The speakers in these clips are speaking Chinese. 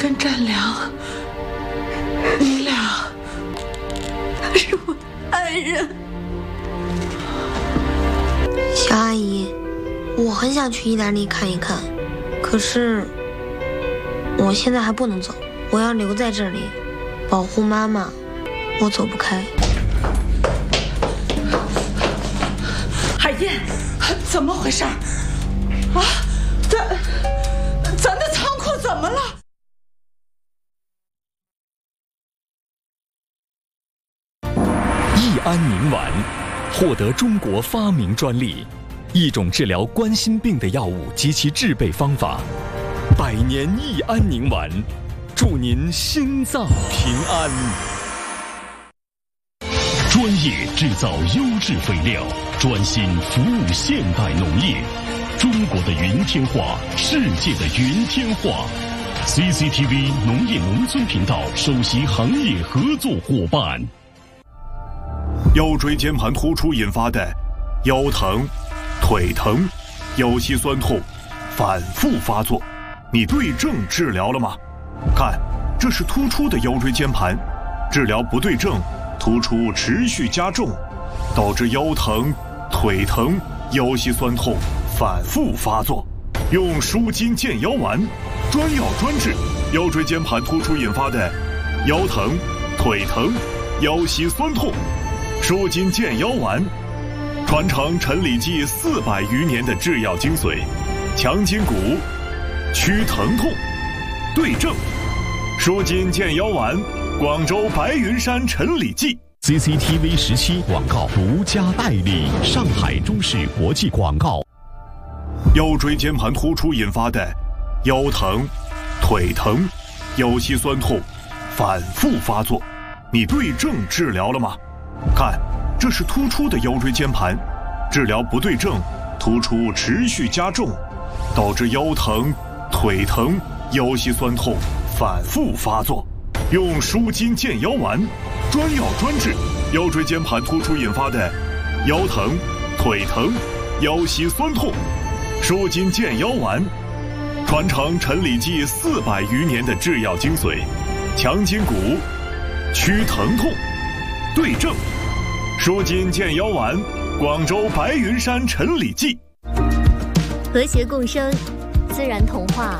跟占良，你俩是我的爱人。 小阿姨，我很想去意大利看一看，可是我现在还不能走，我要留在这里保护妈妈，我走不开。 海燕，怎么回事？啊，咱的仓库怎么了？ 益安宁丸获得中国发明专利，一种治疗冠心病的药物及其制备方法。百年益安宁丸，祝您心脏平安。 专业制造优质肥料，专心服务现代农业。中国的云天化，世界的云天化。CCTV 农业农村频道首席行业合作伙伴。 腰椎间盘突出引发的腰疼、腿疼、腰膝酸痛反复发作，你对症治疗了吗？看，这是突出的腰椎间盘，治疗不对症，突出持续加重，导致腰疼、腿疼、腰膝酸痛反复发作。用舒筋健腰丸，专药专治腰椎间盘突出引发的腰疼、腿疼、腰膝酸痛。舒筋健腰丸，传承陈李济400余年的制药精髓，强筋骨，祛疼痛，对症。舒筋健腰丸，广州白云山陈李济。 CCTV 17广告独家代理，上海中视国际广告。 腰椎间盘突出引发的腰疼、腿疼、腰膝酸痛反复发作，你对症治疗了吗？看，这是突出的腰椎间盘，治疗不对症，突出持续加重，导致腰疼、腿疼、腰膝酸痛反复发作。用舒筋健腰丸，专药专治腰椎间盘突出引发的腰疼、腿疼、腰膝酸痛。舒筋健腰丸，传承陈李济400余年的制药精髓，强筋骨，祛疼痛，对症。舒筋健腰丸，广州白云山陈李济。 和谐共生，自然童话。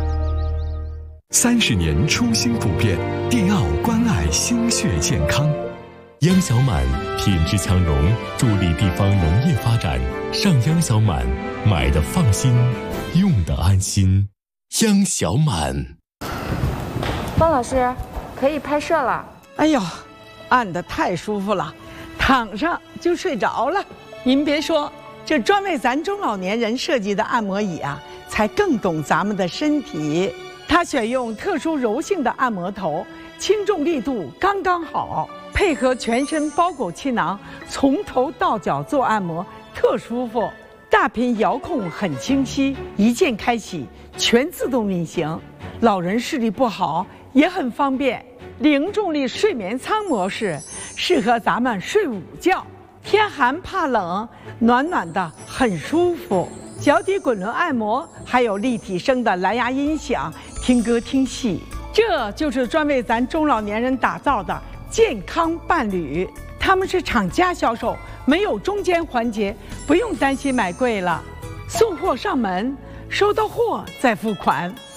30年初心不变，迪奥关爱心血健康。央小满品质强融，助力地方农业发展。上央小满，买的放心，用的安心。央小满。 方老师，可以拍摄了。 哎呦，按得太舒服了，躺上就睡着了。您别说，这专为咱中老年人设计的按摩椅啊，才更懂咱们的身体。它选用特殊柔性的按摩头，轻重力度刚刚好，配合全身包裹气囊，从头到脚做按摩特舒服。大屏遥控很清晰，一键开启，全自动运行。老人视力不好也很方便。零重力睡眠舱模式适合咱们睡午觉，天寒怕冷，暖暖的很舒服。脚底滚轮按摩，还有立体声的蓝牙音响，听歌听戏。这就是专为咱中老年人打造的健康伴侣。他们是厂家销售，没有中间环节，不用担心买贵了。送货上门，收到货再付款。